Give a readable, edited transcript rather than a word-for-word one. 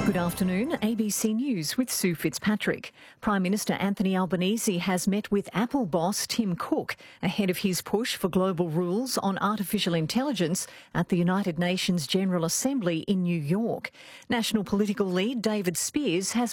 Good afternoon, ABC News with Sue Fitzpatrick. Prime Minister Anthony Albanese has met with Apple boss Tim Cook ahead of his push for global rules on artificial intelligence at the United Nations General Assembly in New York. National political lead David Speers has